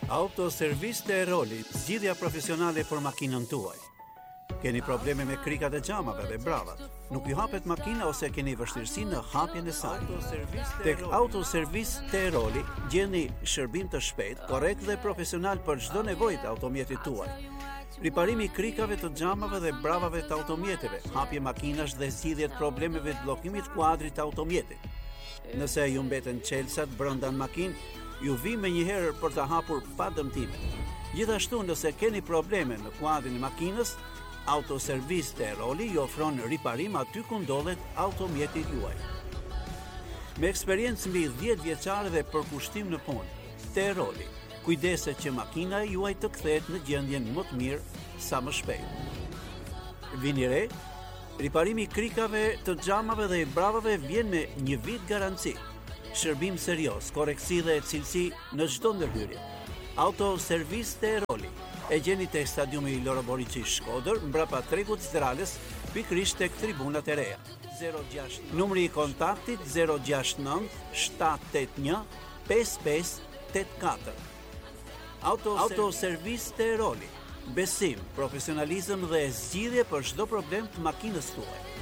Autoservis të Roli, zgjidhja profesionale për makinën tuaj. Keni probleme me krikat e xhamave dhe bravat? Nuk ju hapet makina ose keni vështirësi në hapjen e saj? Tek Autoservis të Roli gjeni shërbim të shpejtë, korrekt dhe profesional për çdo nevojë të automjetit tuaj. Riparimi i krikave të xhamave dhe bravave të automjeteve, hapje makinash dhe zgjidhje të problemeve të bllokimit kuadrit të automjetit. Nëse ju mbeten çelësat brenda në makinë, ju vi me njëherë për të hapur pa dëmtime. Gjithashtu, nëse keni probleme në kuadrin e makinës, Autoservis të Roli ju ofron riparim aty ku ndodhet automjeti juaj. Me eksperiencë mbi 10 vjeçare dhe përkushtim në punë, të Roli kujdeset që makina juaj të kthehet në gjendjen më të mirë sa më shpejt. Vini re, riparimi i krikave të xhamave dhe i bravave vjen me 1 vit garanci. Shërbim serioz, koreksi dhe cilësi në çdo ndërhyrje. Autoservis të Roli e gjeni tek stadiumi Loro Boriçi Shkodër, mbrapa tregut Strales, pikërisht tek tribunat e reja. 06 numri i kontaktit 069 781 5584. Autoservis të Roli. Besim, profesionalizëm dhe zgjidhje për çdo problem të makinës tuaj.